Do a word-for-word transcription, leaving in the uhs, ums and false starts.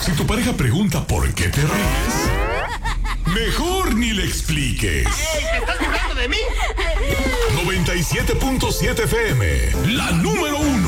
Si tu pareja pregunta por qué te ríes, mejor ni le expliques. ¡Ey, te estás burlando de mí! noventa y siete punto siete F M, la número uno.